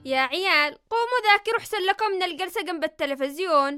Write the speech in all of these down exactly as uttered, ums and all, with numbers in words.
يا عيال قوموا ذاكروا أحسن لكم من الجلسة جنب التلفزيون.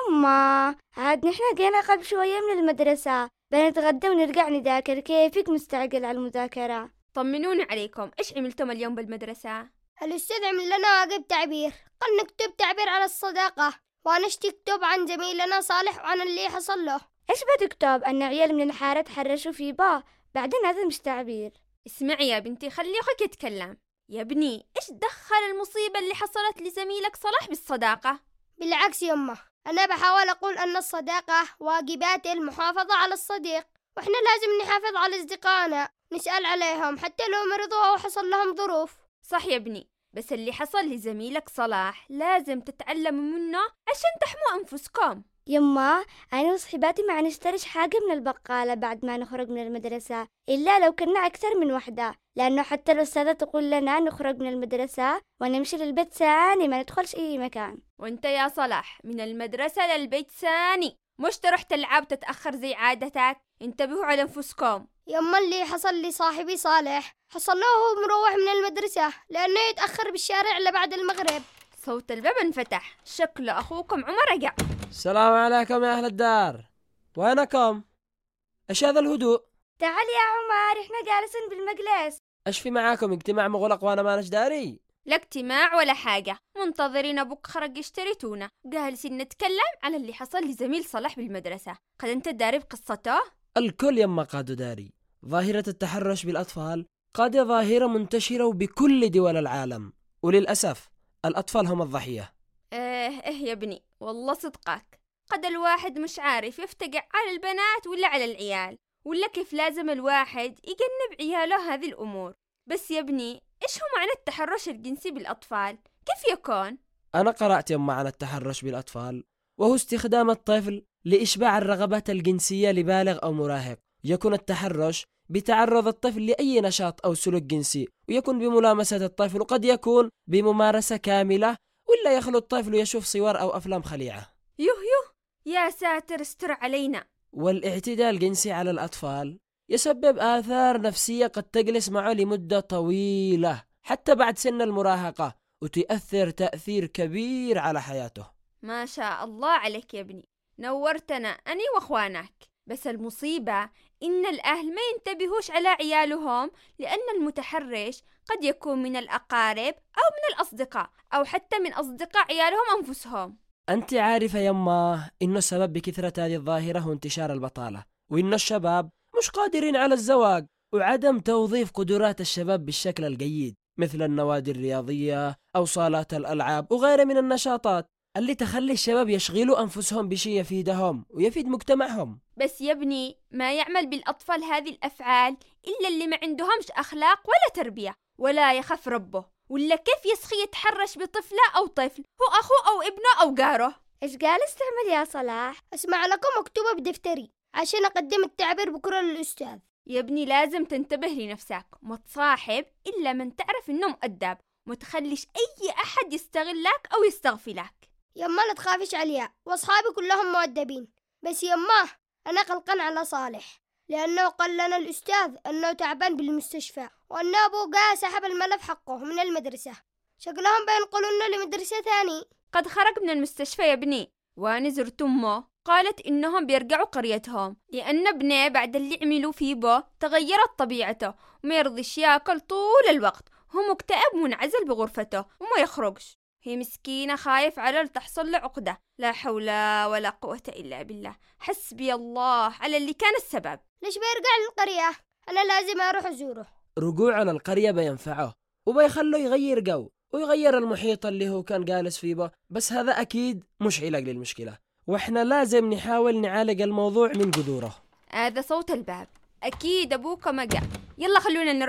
يما عاد نحن جينا قبل شوية من المدرسة، بنتغدى ونرجع نذاكر. كيفك مستعجل على المذاكرة؟ طمنوني عليكم، إيش عملتم اليوم بالمدرسة؟ الأستاذ عمل لنا واجب تعبير، قال نكتب تعبير على الصداقة، وأنا تكتب عن زميلنا صالح وعن اللي حصل له. إيش بتكتب؟ أن عيال من الحارة تحرشوا في با، بعدين هذا مش تعبير. اسمعي يا بنتي، خلي أخوك يتكلم. يا ابني إيش دخل المصيبة اللي حصلت لزميلك صلاح بالصداقة؟ بالعكس يمه، أنا بحاول أقول أن الصداقة واجبات المحافظة على الصديق، وإحنا لازم نحافظ على أصدقائنا، نسأل عليهم حتى لو مرضوا أو حصل لهم ظروف. صح يا ابني، بس اللي حصل لزميلك صلاح لازم تتعلموا منه عشان تحموا أنفسكم. يما أنا وصحباتي ما نشتريش حاجة من البقالة بعد ما نخرج من المدرسة، إلا لو كنا أكثر من وحدة، لأنه حتى الأستاذة تقول لنا نخرج من المدرسة ونمشي للبيت ثاني، ما ندخلش أي مكان. وانت يا صلاح من المدرسة للبيت ثاني، مش تروح تلعب تتأخر زي عادتك. انتبهوا على أنفسكم. يما اللي حصل لصاحبي صالح حصل له وهو مروح من المدرسة، لأنه يتأخر بالشارع لبعد المغرب. صوت الباب انفتح، شكل أخوكم عمر رجع. السلام عليكم يا أهل الدار، وينكم؟ إيش هذا الهدوء؟ تعال يا عمر، إحنا جالسين بالمجلس. إيش في معاكم اجتماع مغلق وأنا ما داري؟ لا اجتماع ولا حاجة، منتظرين أبوك خرج يشتري تونة، جالسين نتكلم على اللي حصل لزميل صلاح بالمدرسة. قد أنت داري بقصته؟ الكل يما قاد داري. ظاهرة التحرش بالأطفال قد ظاهرة منتشرة بكل دول العالم، وللأسف الأطفال هم الضحية. إيه إيه يا ابني، والله صدقك، قد الواحد مش عارف يفتقع على البنات ولا على العيال، ولا كيف لازم الواحد يجنب عياله هذه الأمور. بس يا ابني إيش هو معنى التحرش الجنسي بالأطفال؟ كيف يكون؟ أنا قرأت يما عن التحرش بالأطفال، وهو استخدام الطفل لإشباع الرغبات الجنسية لبالغ أو مراهق. يكون التحرش بتعرض الطفل لأي نشاط أو سلوك جنسي، ويكون بملامسة الطفل، وقد يكون بممارسة كاملة، ولا يخلو الطفل يشوف صور أو أفلام خليعة. يوه يوه، يا ساتر استر علينا. والاعتداء الجنسي على الأطفال يسبب آثار نفسية قد تجلس معه لمدة طويلة حتى بعد سن المراهقة، وتؤثر تأثير كبير على حياته. ما شاء الله عليك يا ابني، نورتنا أني وأخوانك. بس المصيبة إن الأهل ما ينتبهوش على عيالهم، لأن المتحرش قد يكون من الأقارب أو من الأصدقاء، أو حتى من أصدقاء عيالهم أنفسهم. أنت عارفة يما إنه السبب بكثرة هذه الظاهرة هو انتشار البطالة، وإن الشباب مش قادرين على الزواج، وعدم توظيف قدرات الشباب بالشكل الجيد، مثل النوادي الرياضية أو صالات الألعاب وغيرها من النشاطات اللي تخلي الشباب يشغلوا أنفسهم بشيء يفيدهم ويفيد مجتمعهم. بس يا ابني ما يعمل بالأطفال هذه الأفعال إلا اللي ما عندهمش أخلاق ولا تربية ولا يخاف ربه، ولا كيف يسخي يتحرش بطفلة أو طفل هو أخوه أو ابنه أو جاره. إيش جالس تعمل يا صلاح؟ أسمع لكم مكتوبة بدفتري عشان أقدم التعبير بكرة للأستاذ. يا ابني لازم تنتبه لنفسك، ما تصاحب إلا من تعرف إنه مؤدب، وما تخليش أي أحد يستغلك أو يستغفلك. يما لا تخافش عليها، وأصحابي كلهم مؤدبين، بس يما أنا قلقان على صالح، لأنه قال لنا الأستاذ أنه تعبان بالمستشفى، وأن أبوه جاء سحب الملف حقه من المدرسة، شكلهم بينقلونه لمدرسة ثاني. قد خرج من المستشفى يا ابني، وأنا زرت أمه قالت إنهم بيرجعوا قريتهم، لأن ابنه بعد اللي عملوا فيه بو تغيرت طبيعته، وما يرضيش ياكل طول الوقت، هو مكتئب منعزل بغرفته وما يخرجش. هي مسكينة خايف على تحصل له عقدة. لا حول ولا قوة إلا بالله، حسبي الله على اللي كان السبب. ليش بيرجع للقرية؟ أنا لازم أروح أزوره. رجوعه للقرية بينفعه وبيخليه يغير جو ويغير المحيط اللي هو كان جالس فيه به، بس هذا أكيد مش علاج للمشكلة، وإحنا لازم نحاول نعالج الموضوع من جذوره. هذا صوت الباب، أكيد أبوك ما جاء. يلا خلونا نروح.